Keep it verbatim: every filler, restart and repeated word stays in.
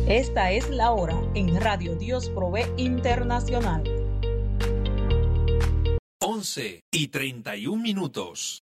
Esta es la hora en Radio Dios Provee Internacional. once y treinta y un minutos.